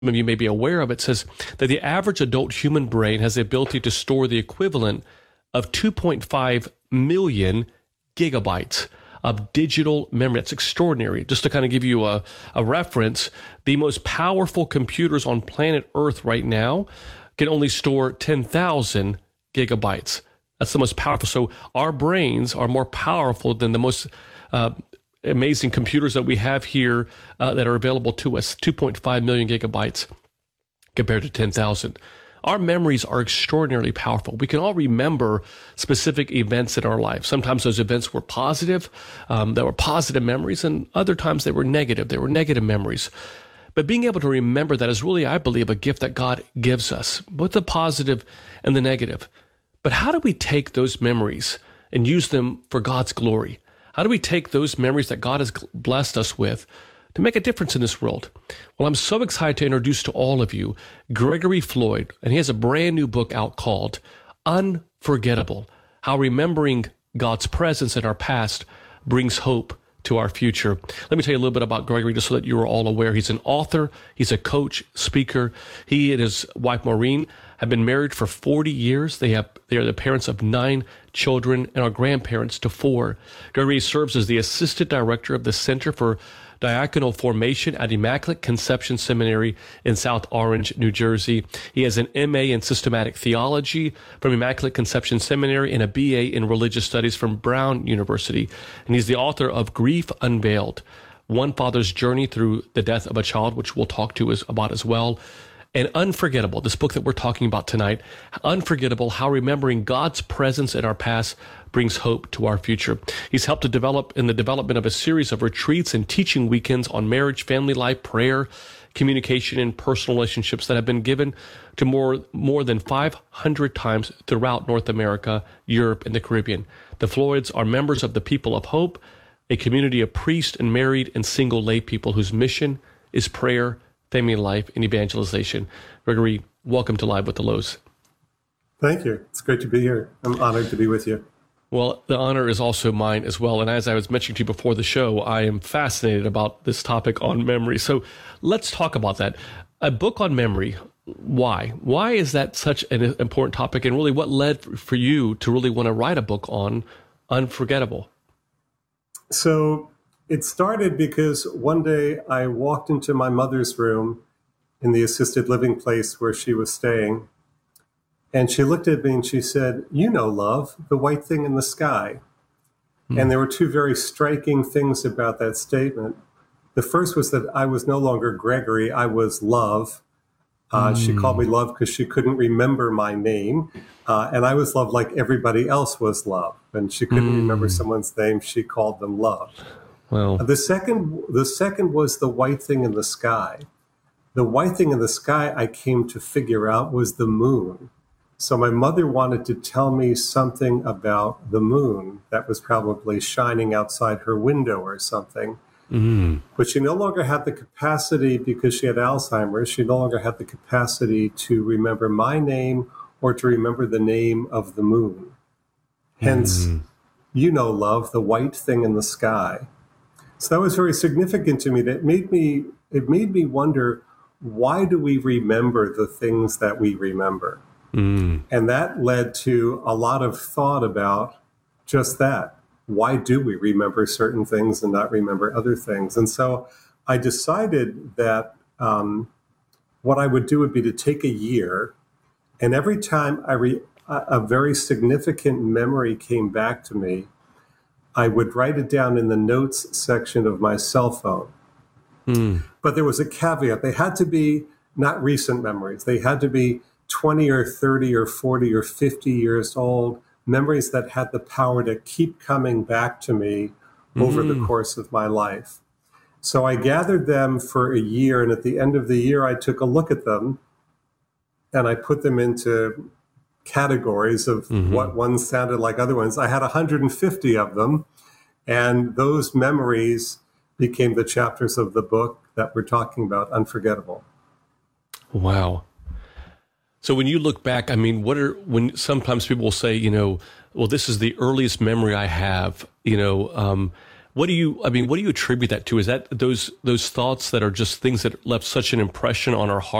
of you may be aware of, it says that the average adult human brain has the ability to store the equivalent of 2.5 million gigabytes of digital memory. That's extraordinary. Just to kind of give you a reference, the most powerful computers on planet Earth right now can only store 10,000 gigabytes. That's the most powerful. So our brains are more powerful than the most amazing computers that we have here that are available to us, 2.5 million gigabytes compared to 10,000. Our memories are extraordinarily powerful. We can all remember specific events in our life. Sometimes those events were positive, that were positive memories, and other times they were negative. They were negative memories. But being able to remember that is really, I believe, a gift that God gives us, both the positive and the negative. But how do we take those memories and use them for God's glory? How do we take those memories that God has blessed us with to make a difference in this world? Well, I'm so excited to introduce to all of you Gregory Floyd, and he has a brand new book out called Unforgettable: How Remembering God's Presence in Our Past Brings Hope to Our Future. Let me tell you a little bit about Gregory just so that you are all aware. He's an author, he's a coach, speaker. He and his wife Maureen have been married for 40 years. They are the parents of 9 children and are grandparents to 4. Gregory serves as the assistant director of the Center for Diaconal Formation at Immaculate Conception Seminary in South Orange, New Jersey. He has an MA in Systematic Theology from Immaculate Conception Seminary and a BA in Religious Studies from Brown University. And he's the author of Grief Unveiled: One Father's Journey Through the Death of a Child, which we'll talk to us about as well. And Unforgettable, this book that we're talking about tonight, Unforgettable: How Remembering God's Presence in Our Past Brings Hope to Our Future. He's helped to develop in the development of a series of retreats and teaching weekends on marriage, family life, prayer, communication, and personal relationships that have been given to more than 500 times throughout North America, Europe, and the Caribbean. The Floyds are members of the People of Hope, a community of priests and married and single lay people whose mission is prayer, family life, and evangelization. Gregory, welcome to Live with the Lows. Thank you. It's great to be here. I'm honored to be with you. Well, the honor is also mine as well. And as I was mentioning to you before the show, I am fascinated about this topic on memory. So let's talk about that. A book on memory. Why? Why is that such an important topic? And really, what led for you to really want to write a book on Unforgettable? So it started because one day I walked into my mother's room in the assisted living place where she was staying. And she looked at me and she said, "You know, love, the white thing in the sky." And there were 2 very striking things about that statement. The first was that I was no longer Gregory, I was Love. She called me Love because she couldn't remember my name. And I was Love like everybody else was Love. And she couldn't remember someone's name, she called them Love. Well, The second was the white thing in the sky. The white thing in the sky I came to figure out was the moon. So my mother wanted to tell me something about the moon that was probably shining outside her window or something. But she no longer had the capacity, because she had Alzheimer's, she no longer had the capacity to remember my name or to remember the name of the moon. Hence, you know, love, the white thing in the sky. So that was very significant to me. It made me wonder, why do we remember the things that we remember? And that led to a lot of thought about just that. Why do we remember certain things and not remember other things? And so I decided that what I would do would be to take a year, and every time a very significant memory came back to me, I would write it down in the notes section of my cell phone. But there was a caveat. They had to be not recent memories. They had to be 20 or 30 or 40 or 50 years old, memories that had the power to keep coming back to me over the course of my life. So I gathered them for a year, and at the end of the year, I took a look at them, and I put them into categories of what ones sounded like other ones. I had 150 of them, and those memories became the chapters of the book that we're talking about, Unforgettable. Wow. So when you look back, I mean, when sometimes people will say, well, this is the earliest memory I have, What do you, I mean, what do you attribute that to? Is that those thoughts that are just things that left such an impression on our heart?